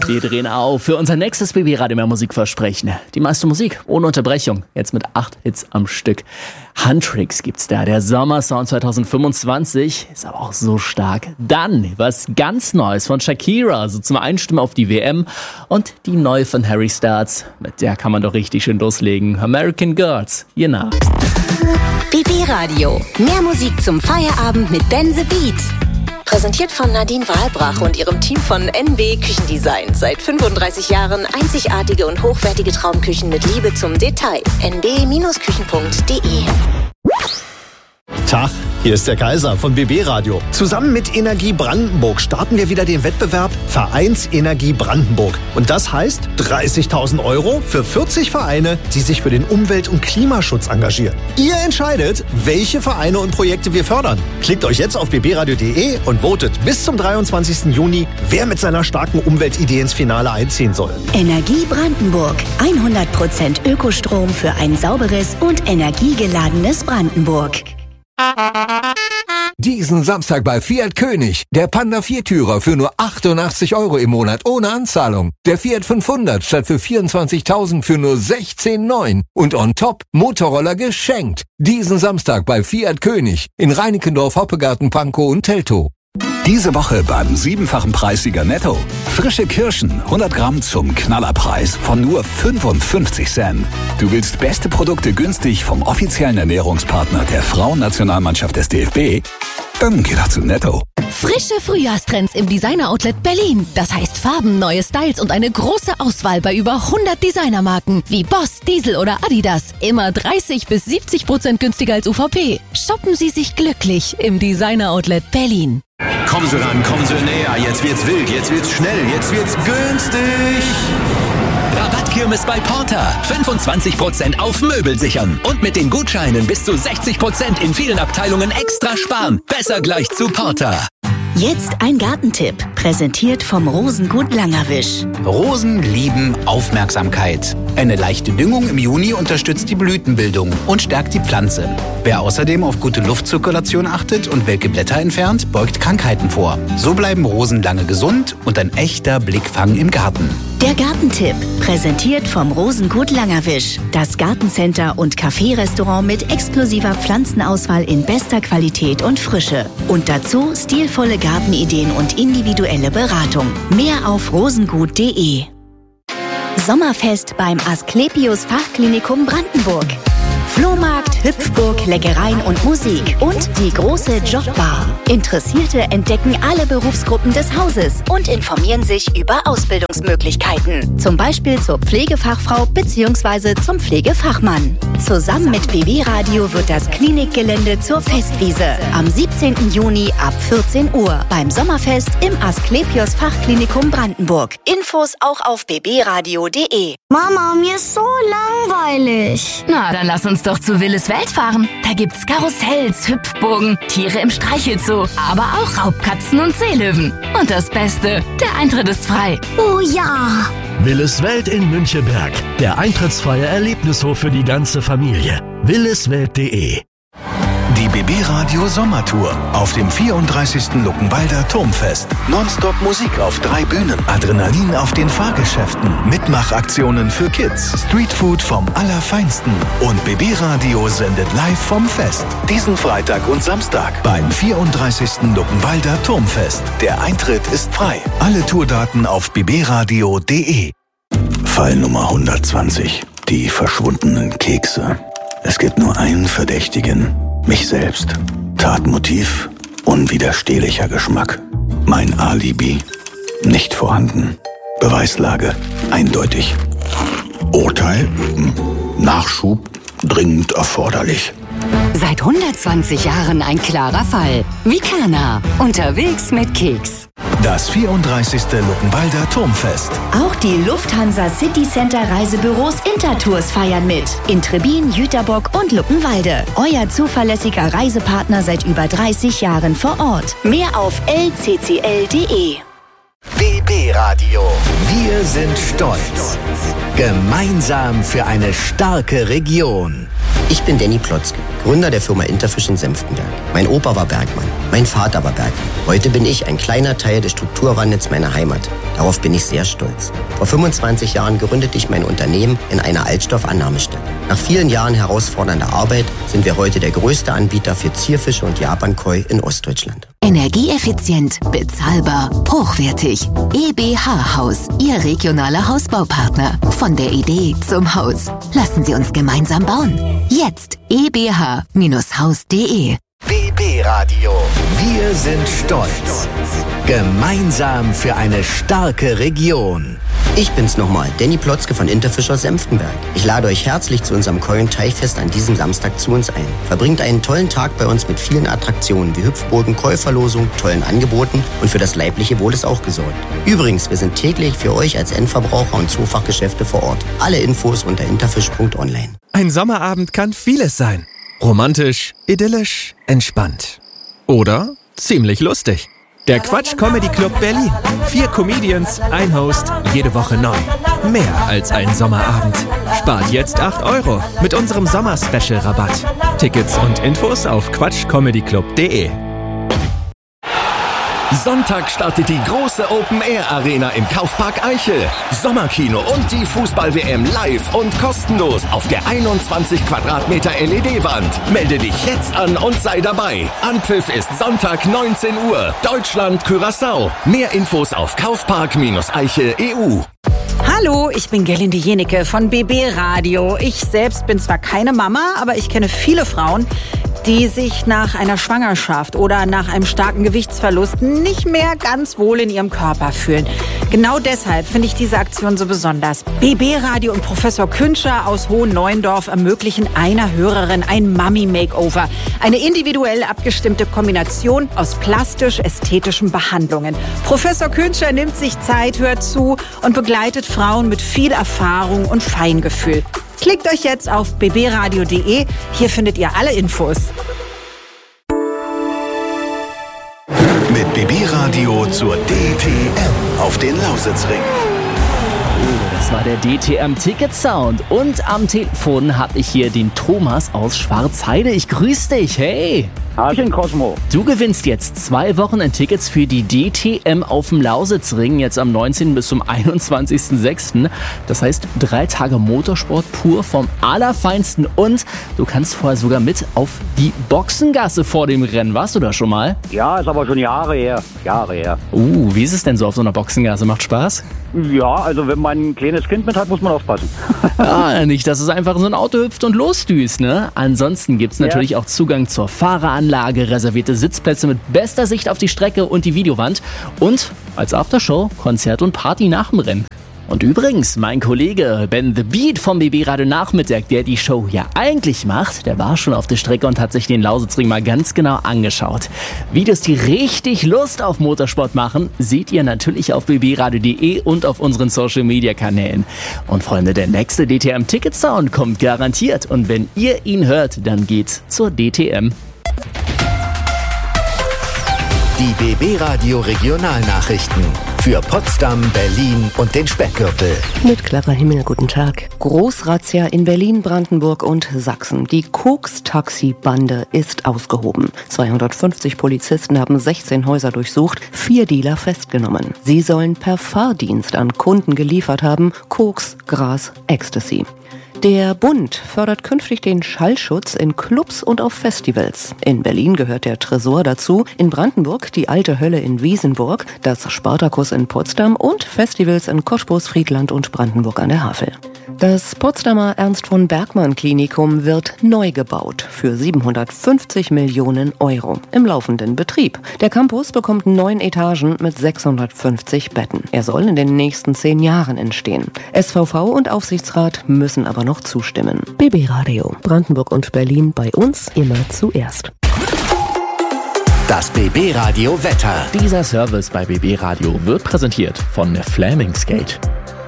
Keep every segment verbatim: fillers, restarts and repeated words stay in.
Wir drehen auf für unser nächstes B B-Radio mehr Musikversprechen. Die meiste Musik ohne Unterbrechung. Jetzt mit acht Hits am Stück. Handtricks gibt's da. Der Sommersound zwanzig fünfundzwanzig ist aber auch so stark. Dann was ganz Neues von Shakira, also zum Einstimmen auf die W M. Und die neue von Harry Styles. Mit der kann man doch richtig schön loslegen. American Girls, hier nach. B B-Radio. Mehr Musik zum Feierabend mit Ben the Beat. Präsentiert von Nadine Wahlbrach und ihrem Team von N B Küchendesign. Seit fünfunddreißig Jahren einzigartige und hochwertige Traumküchen mit Liebe zum Detail. n b Küchen punkt d e. Tag, hier ist der Kaiser von B B-Radio. Zusammen mit Energie Brandenburg starten wir wieder den Wettbewerb Vereinsenergie Brandenburg. Und das heißt dreißigtausend Euro für vierzig Vereine, die sich für den Umwelt- und Klimaschutz engagieren. Ihr entscheidet, welche Vereine und Projekte wir fördern. Klickt euch jetzt auf b b radio punkt d e und votet bis zum dreiundzwanzigsten Juni, wer mit seiner starken Umweltidee ins Finale einziehen soll. Energie Brandenburg. hundert Prozent Ökostrom für ein sauberes und energiegeladenes Brandenburg. Diesen Samstag bei Fiat König. Der Panda Viertürer für nur achtundachtzig Euro im Monat ohne Anzahlung. Der Fiat fünfhundert statt für vierundzwanzigtausend für nur sechzehn Komma neun. Und on top Motorroller geschenkt. Diesen Samstag bei Fiat König in Reinickendorf, Hoppegarten, Pankow und Teltow. Diese Woche beim siebenfachen Preissieger Netto. Frische Kirschen, hundert Gramm zum Knallerpreis von nur fünfundfünfzig Cent. Du willst beste Produkte günstig vom offiziellen Ernährungspartner der Frauennationalmannschaft des D F B? Dann geh doch zu Netto. Frische Frühjahrstrends im Designer-Outlet Berlin. Das heißt Farben, neue Styles und eine große Auswahl bei über hundert Designermarken wie Boss, Diesel oder Adidas. Immer dreißig bis siebzig Prozent günstiger als U V P. Shoppen Sie sich glücklich im Designer-Outlet Berlin. Kommen Sie ran, kommen Sie näher. Jetzt wird's wild, jetzt wird's schnell, jetzt wird's günstig. Rabattkirmes bei Porter. fünfundzwanzig Prozent auf Möbel sichern. Und mit den Gutscheinen bis zu sechzig Prozent in vielen Abteilungen extra sparen. Besser gleich zu Porter. Jetzt ein Gartentipp, präsentiert vom Rosengut Langerwisch. Rosen lieben Aufmerksamkeit. Eine leichte Düngung im Juni unterstützt die Blütenbildung und stärkt die Pflanze. Wer außerdem auf gute Luftzirkulation achtet und welke Blätter entfernt, beugt Krankheiten vor. So bleiben Rosen lange gesund und ein echter Blickfang im Garten. Der Gartentipp, präsentiert vom Rosengut Langerwisch. Das Gartencenter und Café-Restaurant mit exklusiver Pflanzenauswahl in bester Qualität und Frische. Und dazu stilvolle Gartenideen und individuelle Beratung. Mehr auf rosengut punkt d e. Sommerfest beim Asklepios Fachklinikum Brandenburg. Flohmarkt, Hüpfburg, Leckereien und Musik und die große Jobbar. Interessierte entdecken alle Berufsgruppen des Hauses und informieren sich über Ausbildungsmöglichkeiten. Zum Beispiel zur Pflegefachfrau bzw. zum Pflegefachmann. Zusammen mit B B-Radio wird das Klinikgelände zur Festwiese. Am siebzehnten Juni ab vierzehn Uhr beim Sommerfest im Asklepios Fachklinikum Brandenburg. Infos auch auf b b radio punkt d e. Mama, mir ist so langweilig. Na, dann lass uns doch zu Willis Welt fahren. Da gibt's Karussells, Hüpfburgen, Tiere im Streichelzoo, aber auch Raubkatzen und Seelöwen. Und das Beste, der Eintritt ist frei. Oh ja! Willis Welt in Müncheberg. Der eintrittsfreie Erlebnishof für die ganze Familie. williswelt punkt d e. Die B B-Radio Sommertour auf dem vierunddreißigsten Luckenwalder Turmfest. Nonstop Musik auf drei Bühnen, Adrenalin auf den Fahrgeschäften, Mitmachaktionen für Kids, Streetfood vom Allerfeinsten und B B-Radio sendet live vom Fest. Diesen Freitag und Samstag beim vierunddreißigsten Luckenwalder Turmfest. Der Eintritt ist frei. Alle Tourdaten auf b b radio punkt d e. Fall Nummer hundertzwanzig. Die verschwundenen Kekse. Es gibt nur einen Verdächtigen. Mich selbst. Tatmotiv, unwiderstehlicher Geschmack. Mein Alibi, nicht vorhanden. Beweislage, eindeutig. Urteil, Nachschub, dringend erforderlich. Seit hundertzwanzig Jahren ein klarer Fall. Vicana, unterwegs mit Keks. Das vierunddreißigste Luckenwalder Turmfest. Auch die Lufthansa City Center Reisebüros Intertours feiern mit. In Trebin, Jüterbock und Luckenwalde. Euer zuverlässiger Reisepartner seit über dreißig Jahren vor Ort. Mehr auf l c c l punkt d e. B B-Radio. Wir sind stolz. Gemeinsam für eine starke Region. Ich bin Danny Plotzke. Gründer der Firma Interfish in Senftenberg. Mein Opa war Bergmann, mein Vater war Bergmann. Heute bin ich ein kleiner Teil des Strukturwandels meiner Heimat. Darauf bin ich sehr stolz. Vor fünfundzwanzig Jahren gründete ich mein Unternehmen in einer Altstoffannahmestelle. Nach vielen Jahren herausfordernder Arbeit sind wir heute der größte Anbieter für Zierfische und Japankoi in Ostdeutschland. Energieeffizient, bezahlbar, hochwertig. E B H Haus, Ihr regionaler Hausbaupartner. Von der Idee zum Haus. Lassen Sie uns gemeinsam bauen. Jetzt e b h Bindestrich haus punkt de. B B Radio. Wir sind stolz. Gemeinsam für eine starke Region. Ich bin's nochmal, Danny Plotzke von Interfish aus Senftenberg. Ich lade euch herzlich zu unserem Koi- und Teichfest an diesem Samstag zu uns ein. Verbringt einen tollen Tag bei uns mit vielen Attraktionen wie Hüpfburgen, Koi-Verlosung, tollen Angeboten und für das leibliche Wohl ist auch gesorgt. Übrigens, wir sind täglich für euch als Endverbraucher und Zoofachgeschäfte vor Ort. Alle Infos unter interfish punkt online. Ein Sommerabend kann vieles sein. Romantisch, idyllisch, entspannt. Oder ziemlich lustig. Der Quatsch Comedy Club Berlin. Vier Comedians, ein Host, jede Woche neu. Mehr als ein Sommerabend. Spart jetzt acht Euro mit unserem Sommer-Special-Rabatt. Tickets und Infos auf quatsch comedy club punkt de. Sonntag startet die große Open-Air-Arena im Kaufpark Eichel. Sommerkino und die Fußball-W M live und kostenlos auf der einundzwanzig Quadratmeter L E D-Wand. Melde dich jetzt an und sei dabei. Anpfiff ist Sonntag neunzehn Uhr. Deutschland, Curaçao. Mehr Infos auf kaufpark eichel punkt e u. Hallo, ich bin Gerlinde Jenecke von B B Radio. Ich selbst bin zwar keine Mama, aber ich kenne viele Frauen, die sich nach einer Schwangerschaft oder nach einem starken Gewichtsverlust nicht mehr ganz wohl in ihrem Körper fühlen. Genau deshalb finde ich diese Aktion so besonders. B B Radio und Professor Künscher aus Hohenneuendorf ermöglichen einer Hörerin ein Mummy-Makeover. Eine individuell abgestimmte Kombination aus plastisch-ästhetischen Behandlungen. Professor Künscher nimmt sich Zeit, hört zu und begleitet Frauen mit viel Erfahrung und Feingefühl. Klickt euch jetzt auf b b radio punkt de. Hier findet ihr alle Infos. Mit B B Radio zur D T M auf den Lausitzring. Das war der D T M-Ticket-Sound. Und am Telefon habe ich hier den Thomas aus Schwarzheide. Ich grüße dich, hey! Hallöchen, Cosmo. Du gewinnst jetzt zwei Wochen in Tickets für die D T M auf dem Lausitzring, jetzt am neunzehnten bis zum einundzwanzigsten sechsten Das heißt, drei Tage Motorsport pur vom Allerfeinsten. Und du kannst vorher sogar mit auf die Boxengasse vor dem Rennen. Warst du da schon mal? Ja, ist aber schon Jahre her. Jahre her. Uh, wie ist es denn so auf so einer Boxengasse? Macht Spaß? Ja, also wenn man ein kleines Kind mit hat, muss man aufpassen. Ja, nicht, dass es einfach in so ein Auto hüpft und losdüst, ne? Ansonsten gibt es natürlich ja auch Zugang zur Fahreranlage, reservierte Sitzplätze mit bester Sicht auf die Strecke und die Videowand und als Aftershow Konzert und Party nach dem Rennen. Und übrigens, mein Kollege Ben The Beat vom B B Radio Nachmittag, der die Show ja eigentlich macht, der war schon auf der Strecke und hat sich den Lausitzring mal ganz genau angeschaut. Videos, die richtig Lust auf Motorsport machen, seht ihr natürlich auf b b radio punkt de und auf unseren Social Media Kanälen. Und Freunde, der nächste D T M-Ticket-Sound kommt garantiert. Und wenn ihr ihn hört, dann geht's zur D T M. Die B B Radio Regionalnachrichten für Potsdam, Berlin und den Speckgürtel. Mit Clara Himmel, guten Tag. Großrazzia in Berlin, Brandenburg und Sachsen. Die Koks-Taxi-Bande ist ausgehoben. zweihundertfünfzig Polizisten haben sechzehn Häuser durchsucht, vier Dealer festgenommen. Sie sollen per Fahrdienst an Kunden geliefert haben Koks, Gras, Ecstasy. Der Bund fördert künftig den Schallschutz in Clubs und auf Festivals. In Berlin gehört der Tresor dazu, in Brandenburg die Alte Hölle in Wiesenburg, das Spartakus in Potsdam und Festivals in Cottbus, Friedland und Brandenburg an der Havel. Das Potsdamer Ernst von Bergmann Klinikum wird neu gebaut für siebenhundertfünfzig Millionen Euro im laufenden Betrieb. Der Campus bekommt neun Etagen mit sechshundertfünfzig Betten. Er soll in den nächsten zehn Jahren entstehen. S V V und Aufsichtsrat müssen aber noch zustimmen. B B Radio, Brandenburg und Berlin, bei uns immer zuerst. Das B B Radio Wetter. Dieser Service bei B B Radio wird präsentiert von der Flamingsgate.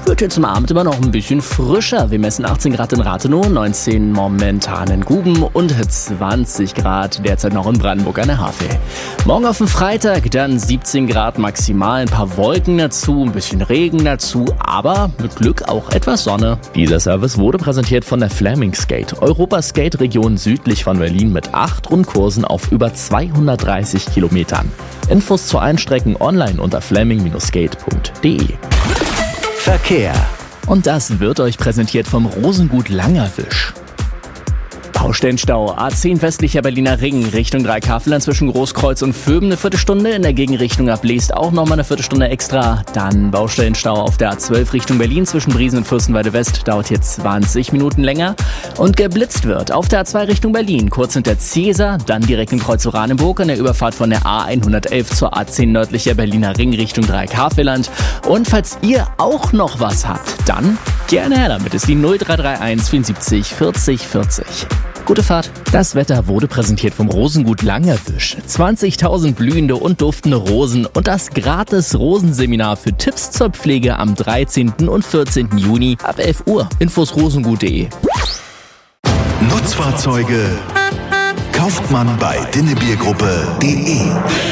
Wird jetzt zum Abend immer noch ein bisschen frischer. Wir messen achtzehn Grad in Rathenow, neunzehn momentan in Guben und zwanzig Grad derzeit noch in Brandenburg an der Havel. Morgen auf den Freitag dann siebzehn Grad maximal, ein paar Wolken dazu, ein bisschen Regen dazu, aber mit Glück auch etwas Sonne. Dieser Service wurde präsentiert von der Flaming Skate, Europas Skate-Region südlich von Berlin mit acht Rundkursen auf über zweihundertdreißig Kilometern. Infos zu allen Strecken online unter flaming Bindestrich skate punkt de. Verkehr. Und das wird euch präsentiert vom Rosengut Langerwisch. Baustellenstau A zehn westlicher Berliner Ring Richtung Dreikafelern zwischen Großkreuz und Vöben eine Viertelstunde, in der Gegenrichtung ab Leest auch nochmal eine Viertelstunde extra. Dann Baustellenstau auf der A zwölf Richtung Berlin zwischen Briesen und Fürstenwalde West, dauert hier zwanzig Minuten länger. Und geblitzt wird auf der A zwei Richtung Berlin, kurz hinter Cäsar, dann direkt im Kreuz Oranienburg an der Überfahrt von der A hundertelf zur A zehn nördlicher Berliner Ring Richtung Dreikafeland. Und falls ihr auch noch was habt, dann gerne her damit, ist die null drei drei eins vierundsiebzig vierzig vierzig. Gute Fahrt. Das Wetter wurde präsentiert vom Rosengut Langerwisch. zwanzigtausend blühende und duftende Rosen und das gratis Rosenseminar für Tipps zur Pflege am dreizehnten und vierzehnten Juni ab elf Uhr. Infos rosengut punkt de. Nutzfahrzeuge kauft man bei dinnebiergruppe punkt de.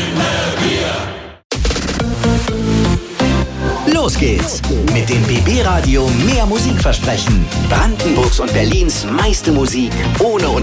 Los geht's mit dem B B Radio Mehr Musik versprechen. Brandenburgs und Berlins meiste Musik ohne